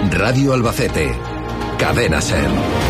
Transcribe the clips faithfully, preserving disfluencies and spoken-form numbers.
Radio Albacete. Cadena SER.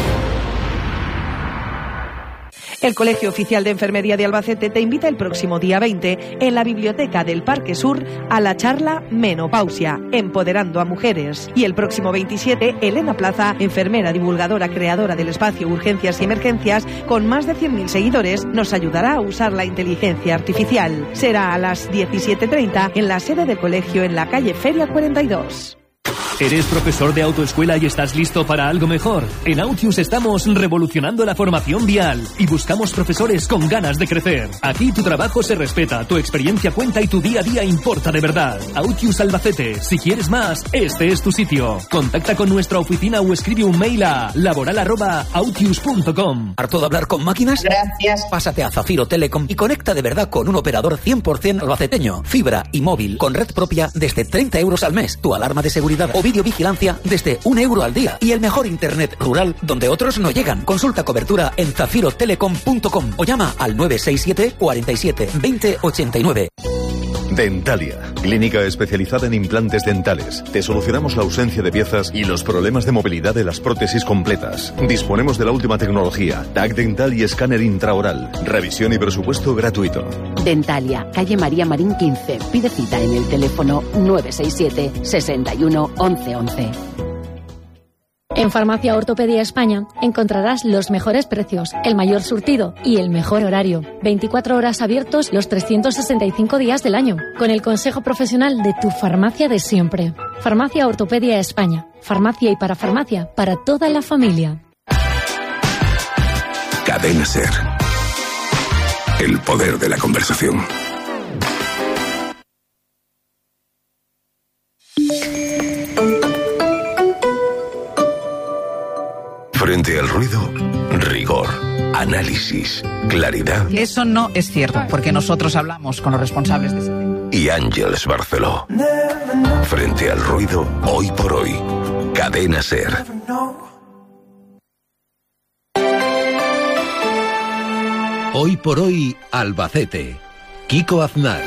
El Colegio Oficial de Enfermería de Albacete te invita el próximo día veinte en la Biblioteca del Parque Sur a la charla Menopausia, empoderando a mujeres. Y el próximo veintisiete, Elena Plaza, enfermera, divulgadora, creadora del espacio Urgencias y Emergencias, con más de cien mil seguidores, nos ayudará a usar la inteligencia artificial. Será a las diecisiete treinta en la sede del colegio en la calle Feria cuarenta y dos. ¿Eres profesor de autoescuela y estás listo para algo mejor? En Autius estamos revolucionando la formación vial y buscamos profesores con ganas de crecer. Aquí tu trabajo se respeta, tu experiencia cuenta y tu día a día importa de verdad. Autius Albacete. Si quieres más, este es tu sitio. Contacta con nuestra oficina o escribe un mail a laboral arroba autius punto com. ¿Harto de hablar con máquinas? Gracias. Pásate a Zafiro Telecom y conecta de verdad con un operador cien por ciento albaceteño. Fibra y móvil con red propia desde treinta euros al mes. Tu alarma de seguridad o videovigilancia desde un euro al día. Y el mejor internet rural donde otros no llegan. Consulta cobertura en zafiro telecom punto com o llama al nueve seis siete, cuarenta y siete, veinte ochenta y nueve. Dentalia, clínica especializada en implantes dentales. Te solucionamos la ausencia de piezas y los problemas de movilidad de las prótesis completas. Disponemos de la última tecnología, tag dental y escáner intraoral. Revisión y presupuesto gratuito. Dentalia, calle María Marín quince. Pide cita en el teléfono nueve seis siete, sesenta y uno, once once. En Farmacia Ortopedia España encontrarás los mejores precios, el mayor surtido y el mejor horario. veinticuatro horas abiertos los trescientos sesenta y cinco días del año, con el consejo profesional de tu farmacia de siempre. Farmacia Ortopedia España. Farmacia y parafarmacia para toda la familia. Cadena SER. El poder de la conversación. Frente al ruido, rigor, análisis, claridad. Eso no es cierto, porque nosotros hablamos con los responsables de ese tema. Y Ángeles Barceló. Frente al ruido, hoy por hoy. Cadena SER. Hoy por hoy, Albacete. Kiko Aznar.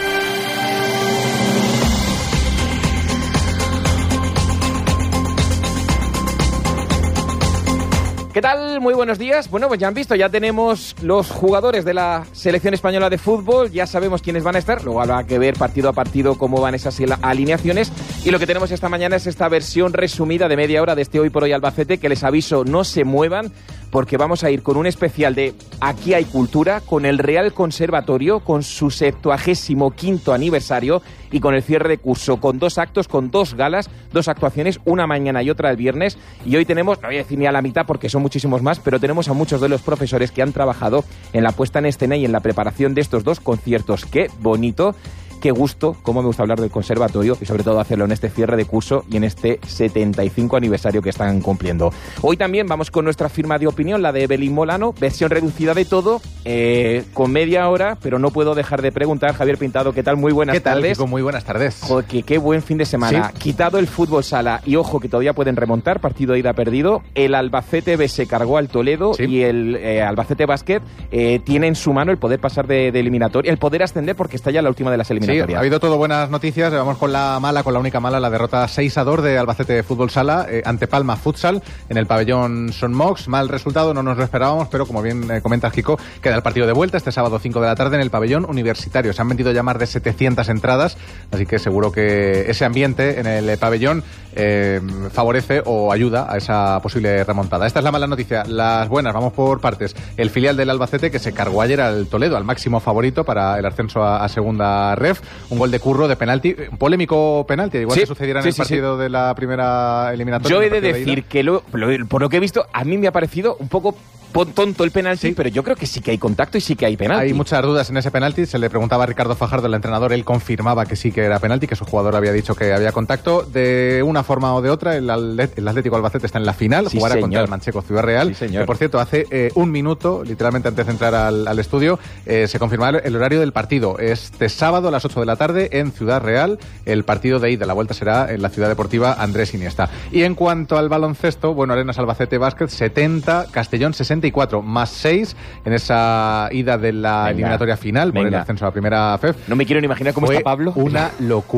¿Qué tal? Muy buenos días. Bueno, pues ya han visto, ya tenemos los jugadores de la selección española de fútbol, ya sabemos quiénes van a estar, luego habrá que ver partido a partido cómo van esas alineaciones, y lo que tenemos esta mañana es esta versión resumida de media hora de este Hoy por Hoy Albacete, que les aviso, no se muevan, porque vamos a ir con un especial de Aquí hay cultura, con el Real Conservatorio, con su septuagésimo quinto aniversario y con el cierre de curso, con dos actos, con dos galas, dos actuaciones, una mañana y otra el viernes. Y hoy tenemos, no voy a decir ni a la mitad porque son muchísimos más, pero tenemos a muchos de los profesores que han trabajado en la puesta en escena y en la preparación de estos dos conciertos. ¡Qué bonito! Qué gusto, cómo me gusta hablar del conservatorio y sobre todo hacerlo en este cierre de curso y en este setenta y cinco aniversario que están cumpliendo. Hoy también vamos con nuestra firma de opinión, la de Evelyn Molano, versión reducida de todo, eh, con media hora, pero no puedo dejar de preguntar, Javier Pintado, ¿qué tal? Muy buenas ¿Qué tal, tardes. Kiko? Muy buenas tardes. Joder, que qué buen fin de semana. ¿Sí? Quitado el fútbol sala y ojo que todavía pueden remontar, partido de ida perdido, el Albacete B se cargó al Toledo ¿Sí? y el eh, Albacete Basket eh, tiene en su mano el poder pasar de, de eliminatoria, el poder ascender porque está ya la última de las eliminatorias. Sí, ha habido todo buenas noticias. Vamos con la mala, con la única mala, la derrota seis a dos de Albacete Fútbol Sala eh, ante Palma Futsal en el pabellón Son Mox. Mal resultado, no nos lo esperábamos, pero como bien eh, comentas, Kiko, queda el partido de vuelta este sábado cinco de la tarde en el pabellón universitario. Se han vendido ya más de setecientas entradas, así que seguro que ese ambiente en el pabellón eh, favorece o ayuda a esa posible remontada. Esta es la mala noticia. Las buenas, vamos por partes. El filial del Albacete que se cargó ayer al Toledo, al máximo favorito para el ascenso a, a segunda ref. Un gol de Curro de penalti, un polémico penalti, igual sí, que sucediera en sí, el partido sí, sí. de la primera eliminatoria. Yo he de decir de que lo, lo, por lo que he visto, a mí me ha parecido un poco tonto el penalti, sí. pero yo creo que sí que hay contacto y sí que hay penalti. Hay muchas dudas en ese penalti. Se le preguntaba a Ricardo Fajardo, el entrenador, él confirmaba que sí que era penalti, que su jugador había dicho que había contacto. De una forma o de otra, el, el Atlético Albacete está en la final, sí, jugará señor. contra el Mancheco Ciudad Real. Sí, que por cierto, hace eh, un minuto, literalmente antes de entrar al, al estudio, eh, se confirmaba el horario del partido. Este sábado a las ocho de la tarde en Ciudad Real. El partido de ida, la vuelta será en la Ciudad Deportiva Andrés Iniesta. Y en cuanto al baloncesto, bueno, Arenas Albacete Básquet setenta, Castellón sesenta y cuatro, más seis en esa ida de la venga, eliminatoria final por venga. el ascenso a la primera F E F. No me quiero ni imaginar cómo Fue está Pablo. Una locura.